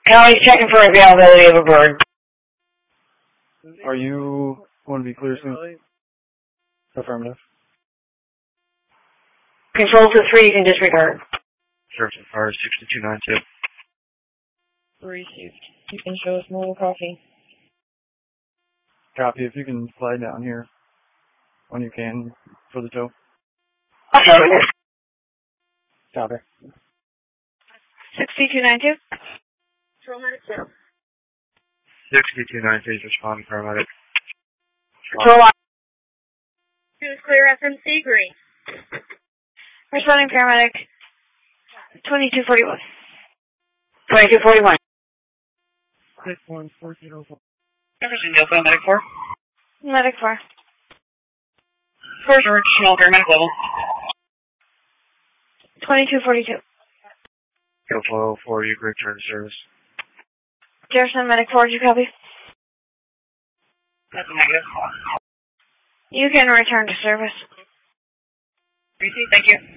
County's checking for availability of a bird. Are you going to be clear soon? Affirmative. Control to 3, you can disregard. Service fire 6292. Received. You can show us more coffee. Copy. If you can slide down here when you can for the tow. Affirmative. Copy. 6292. Control medic 0. 6292 is responding paramedic. Control on. 2 is clear, FMC, green. Responding paramedic. 2241. 2241. 61404. Jefferson, Delta, medic 4. Medic 4. First original paramedic level. 2242. Go 4, you return to service. Jefferson, medic 4, do you copy? That's a negative. You can return to service. Received, thank you.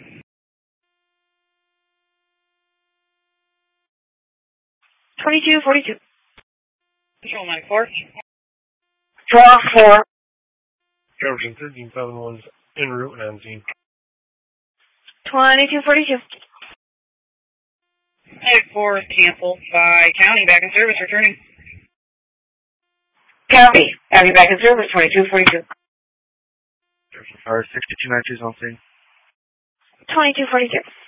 2242. Control medic 4. Draw 4. Jefferson 1371 is en route and on scene. 2242. Medic 4 is canceled by county, back in service, returning. County. County back in service, 2242. Jefferson fire 6292 is on scene. 2242.